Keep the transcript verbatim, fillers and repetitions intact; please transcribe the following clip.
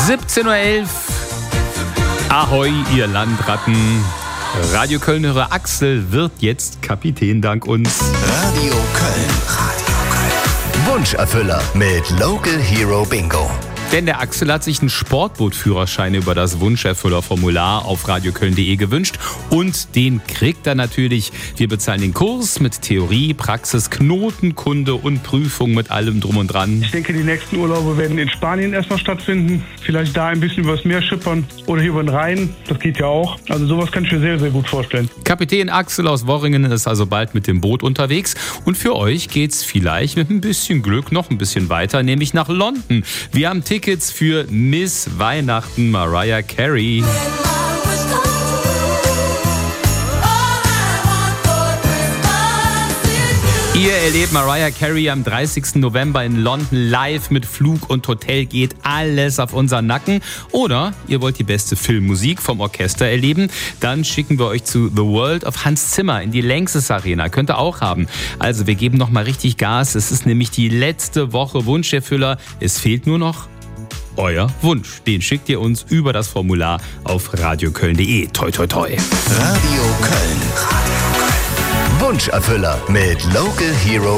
siebzehn Uhr elf. Ahoi, ihr Landratten. Radio Köln-Hörer Axel wird jetzt Kapitän dank uns. Radio Köln. Radio Köln. Wunscherfüller mit Local Hero Bingo. Denn der Axel hat sich einen Sportbootführerschein über das Wunscherfüller-Formular auf radioköln punkt de gewünscht. Und den kriegt er natürlich. Wir bezahlen den Kurs mit Theorie, Praxis, Knotenkunde und Prüfung mit allem drum und dran. Ich denke, die nächsten Urlaube werden in Spanien erstmal stattfinden. Vielleicht da ein bisschen übers Meer schippern oder hier über den Rhein. Das geht ja auch. Also sowas kann ich mir sehr, sehr gut vorstellen. Kapitän Axel aus Worringen ist also bald mit dem Boot unterwegs. Und für euch geht's vielleicht mit ein bisschen Glück noch ein bisschen weiter, nämlich nach London. Wir haben Tickets für Miss Weihnachten Mariah Carey. Ihr erlebt Mariah Carey am dreißigsten November in London live mit Flug und Hotel, geht alles auf unseren Nacken. Oder ihr wollt die beste Filmmusik vom Orchester erleben, dann schicken wir euch zu The World of Hans Zimmer in die Lanxess Arena. Könnt ihr auch haben. Also wir geben noch mal richtig Gas. Es ist nämlich die letzte Woche Wunscherfüller. Es fehlt nur noch euer Wunsch. Den schickt ihr uns über das Formular auf radioköln punkt de. Toi, toi, toi. Radio Köln. Radio Köln. Wunscherfüller mit Local Hero